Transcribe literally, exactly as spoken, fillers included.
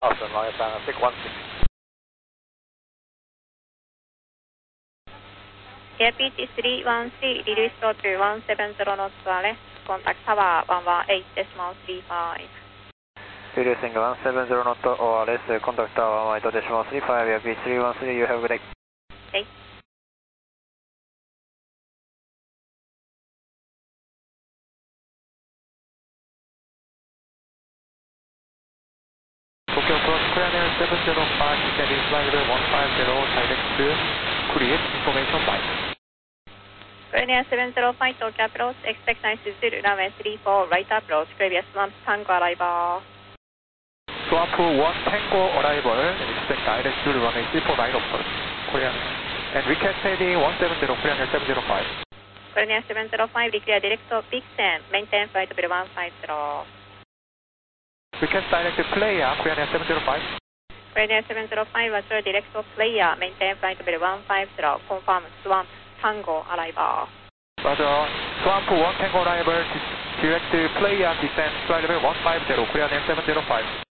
Awesome, long Atlantic one six. Air P T three one three, release to one seven zero knots arrest, contact tower one one eight decimal three five. Releasing one seven zero knot O R S, contact tower one one eight decimal three five, Air P T three one three, you have a good day. Okay. Tokyo Cross Korean Air seven zero five, descending flight level one five zero, direct to Korea, information flight. Korean Air seven zero five, Tokyo approach, expect nine Zulu, runway three four, right approach, previous one, Tango arrival. Swamp one Tango arrival, expect direct to runway three four, right approach, Korean. And request heading one seven zero, Korean Air seven zero five. Korean Air seven zero five, declare direct to Vixen, maintain flight level one five zero. Request direct to player, Korean Air seven zero five. Korean Air seven zero five, virtual direct to player, maintain flight level one five zero, confirm Swamp Tango arrival. Roger, Swamp one Tango arrival, direct to player, descend flight level one five zero, Korean Air seven zero five.